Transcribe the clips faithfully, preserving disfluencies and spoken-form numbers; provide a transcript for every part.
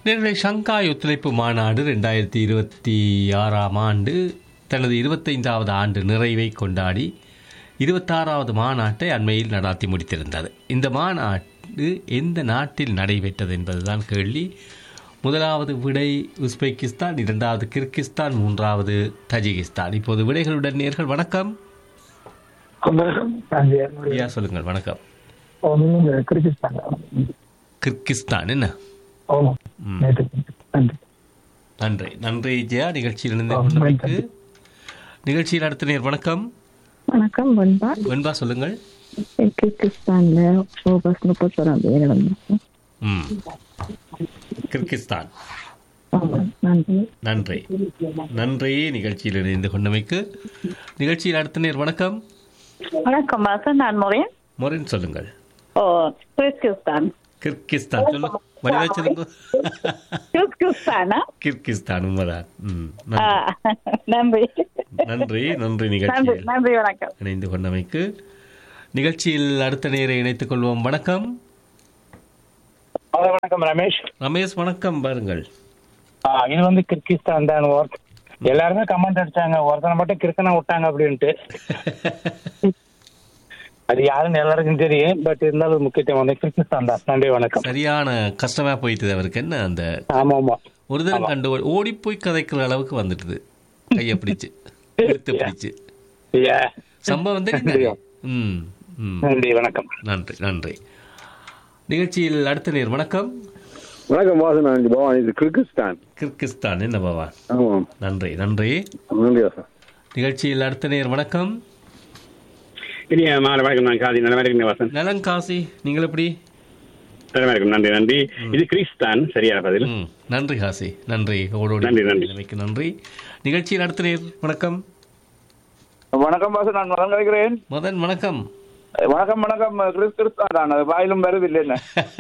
நேரடி ஷங்காய் ஒத்துழைப்பு மாநாடு ரெண்டாயிரத்தி இருபத்தி ஆறாம் ஆண்டு தனது இருபத்தைந்தாவது ஆண்டு நிறைவை கொண்டாடி இருபத்தாறாவது மாநாட்டை அண்மையில் நடாத்தி முடித்திருந்தது. இந்த மாநாடு எந்த நாட்டில் நடைபெற்றது என்பதுதான் கேள்வி. முதலாவது விடை உஸ்பெகிஸ்தான், இரண்டாவது கிர்கிஸ்தான், மூன்றாவது தஜிகிஸ்தான். இப்போது விடைகளுடன் நேர்கள். வணக்கம். ஐயா சொல்லுங்கள். வணக்கம். கிர்கிஸ்தான். என்ன? நன்றி நன்றி ஜெயா. நிகழ்ச்சியில் இணைந்து நிகழ்ச்சியில் அடுத்த நேர். வணக்கம். வணக்கம். வெண்பா. வெண்பா சொல்லுங்கள். கிர்கிஸ்தான்ல ஆகஸ்ட் முப்பத்தோராம் தேதி நடந்தது. ம் கிர்கிஸ்தான். நன்றி நன்றி நிகழ்ச்சியில் இணைந்து கொண்டமைக்கு. நிகழ்ச்சியில் அடுத்த நேர். வணக்கம். வணக்கம் வாசன், நான் மொரேன். மொரேன் சொல்லுங்கள். ஓ கிர்கிஸ்தான். கிர்கிஸ்தான் சொல்லுங்க. மரியாதை கிர்கிஸ்தானா? கிர்கிஸ்தான் உண்மைதான். நன்றி நன்றி நன்றி நிகழ்ச்சியில் நன்றி. வணக்கம். இணைந்து கொண்டமைக்கு. நிகழ்ச்சியில் அடுத்த நேரை இணைத்துக் கொள்வோம். வணக்கம். வணக்கம் ரமேஷ். ரமேஷ் வணக்கம். பாருங்கள், இது வந்து கிர்கிஸ்தான் தான். எல்லாருமே கமெண்ட் அடிச்சாங்க, ஒருத்தனை மட்டும் கிறுக்கனா விட்டாங்க அப்படின்ட்டு. அது யாருன்னு எல்லாருக்கும் தெரியும், பட் இருந்தாலும் முக்கியத்துவம் வந்து கிர்கிஸ்தான் தான். நன்றி வணக்கம். சரியான கஷ்டமா போயிட்டு அவருக்கு. என்ன அந்த ஆமா ஆமா ஒரு தரம் கண்டு ஓடி போய் கதைக்கிற அளவுக்கு வந்துட்டுது. கையை பிடிச்சு இழுத்து பிடிச்சு சம்பவம் தெரியும். ம் ம் நன்றி வணக்கம். நன்றி நன்றி. நிகழ்ச்சியில் அடுத்த நேர். வணக்கம். வணக்கம் வாசன். பவான், இது கிர்கிஸ்தான். கிர்கிஸ்தான். என்ன பவான்? ஆமாம். நன்றி நன்றி. நன்றி வாசன். நிகழ்ச்சியில் அடுத்த நேர். வணக்கம். இனிய மாலை வணக்கம். நான் காசி. நல்லா இருக்கேன் வாசன். நலன் காசி, நீங்கள் எப்படி? நல்லா இருக்கும். நன்றி நன்றி. இது கிறிஸ்தான். சரியா பதில். நன்றி காசி. நன்றி. ஓடோடி நன்றி நன்றி நன்றி. நிகழ்ச்சியில் அடுத்த நேர். வணக்கம். வணக்கம் பாசு, நான் மதன் கேட்கிறேன். மதன் வணக்கம். வணக்கம் வணக்கம். கிறிஸ்தான் வாயிலும் வருது இல்லை.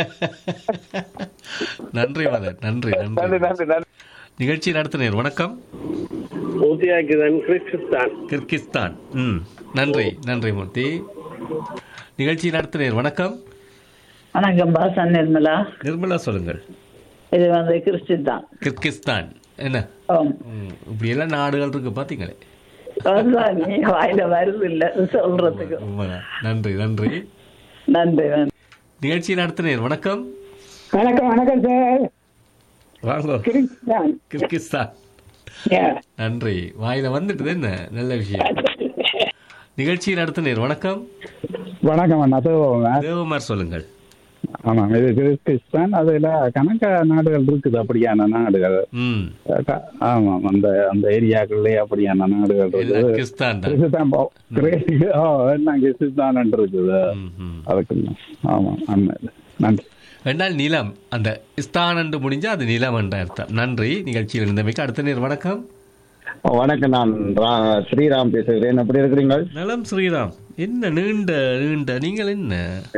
நன்றி மதன். நன்றி நன்றி நன்றி நன்றி. நிகழ்ச்சியில் அடுத்த நேர். வணக்கம். கிர்கிஸ்தான். கிர்கிஸ்தான். ம் நன்றி நன்றி மூர்த்தி. நிகழ்ச்சியில் அடுத்த நேர். வணக்கம். வணக்கம் பாசன். நிர்மலா. நிர்மலா சொல்லுங்கள். இது வந்து கிர்கிஸ்தான். கிர்கிஸ்தான். என்ன இப்படி எல்லாம் நாடுகள் இருக்கு பாத்தீங்களே. வாயில வருது இல்ல சொல்றதுக்கு. நன்றி நன்றி நன்றி. நிகழ்ச்சியில் அடுத்த நேர். வணக்கம். வணக்கம் வணக்கம் சார். வாங்க. கிர்கிஸ்தான். கிர்கிஸ்தான். நன்றி. வாயில வந்துட்டு என்ன நல்ல விஷயம். நிகழ்ச்சியில் அடுத்த நேர். வணக்கம். வணக்கம் அண்ணா. தேவமார் சொல்லுங்கள். ஆமாம், இது கிர்கிஸ்தான். அதுல கணக்க நாடுகள் இருக்குது, அப்படியான நாடுகள். ஆமாம், அந்த அந்த ஏரியாக்குள்ளே அப்படியான நாடுகள் இருக்குது. கிர்கிஸ்தான் இருக்குது அதுக்கு. ஆமாம் நன்றி. ரெண்டால் நிலம், அந்த இஸ்தான் என்று முடிஞ்சா அது நிலம் என்ற அர்த்தம். நன்றி. நிகழ்ச்சியில் இருந்தமைக்கு. அடுத்த நேர். வணக்கம். வணக்கம், நான் ஸ்ரீராம் பேசுகிறேன். எப்படி இருக்கிறீங்க? நலம் ஸ்ரீராம். என்ன நீண்ட நீண்ட நீங்கள் என்ன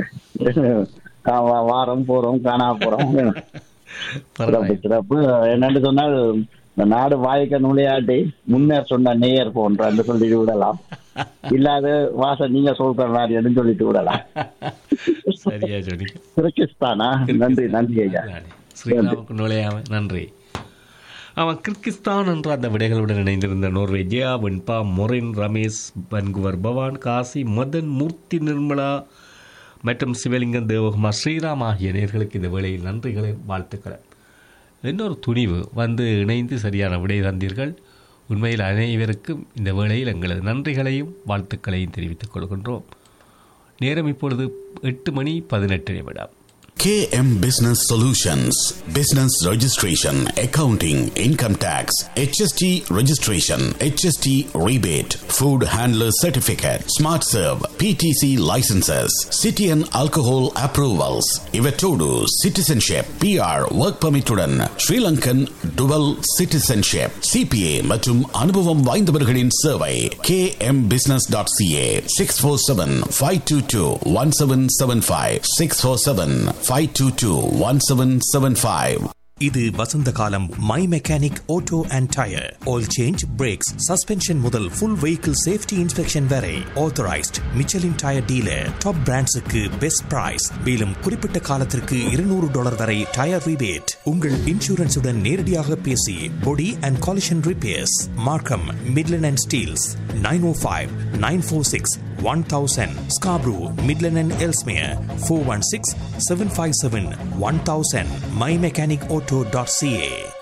வாரம் போறோம் காணா போறோம். சிறப்பு. என்னன்னு சொன்னால், இந்த நாடு வாய்க்க நுழையாட்டி முன்னர் சொன்ன நேயர் போன்ற என்று சொல்லிட்டு விடலாம். இல்லாத வாசல் நீங்க சொல்ற மாதிரி என்று சொல்லிட்டு விடலாம். சரியா சொல்லி. கிர்கிஸ்தானா? நன்றி நன்றி ஐயா. ஸ்ரீராமுக்கு நுழையாம நன்றி. அவன் கிர்கிஸ்தான் என்ற அந்த விடைகளுடன் இணைந்திருந்த நோர்வே ஜெயா, வெண்பா, மொரின், ரமேஷ், பன்குவர், பவான், காசி, மதன், மூர்த்தி, நிர்மலா மற்றும் சிவலிங்கம், தேவகுமார், ஸ்ரீராம் ஆகிய நேர்களுக்கு இந்த வேளையில் நன்றிகளை வாழ்த்துக்களை. இன்னொரு துணிவு வந்து இணைந்து சரியான விடை தந்தீர்கள். உண்மையில் அனைவருக்கும் இந்த வேளையில் எங்களது நன்றிகளையும் வாழ்த்துக்களையும் தெரிவித்துக் கொள்கின்றோம். நேரம் இப்பொழுது எட்டு மணி பதினெட்டு நிமிடம். K M Business Solutions, Business Registration, Accounting, Income Tax, H S T Registration, H S T Rebate, Food Handler Certificate, Smart Serve, P T C Licenses, City and Alcohol Approvals, Ivetodu, Citizenship, P R, Work Permit உடன் Sri Lankan Dual Citizenship, C P A மற்றும் அனுபவம் வாய்ந்தவர்களின் சேவை. K M Business dot C A, six four seven, five two two, one seven seven five, six four seven, five two two, one seven seven five. இது வசந்த காலம். My mechanic auto and tyre, oil change, breaks, suspension முதல் full vehicle safety inspection வரை authorised Michelin tyre dealer. Top பிராண்ட்ஸுக்கு best price. மேலும் குறிப்பிட்ட காலத்திற்கு இருநூறு dollar வரை tyre rebate. உங்கள் இன்சூரன்ஸுடன் நேரடியாக பேசி பொடி அண்ட் காலிஷன் ரிப்பேர்ஸ் மார்க்கம் Midland and Steeles nine O five nine four six one thousand Scarborough Midland and Ellesmere four one six seven five seven one thousand my mechanic auto dot CA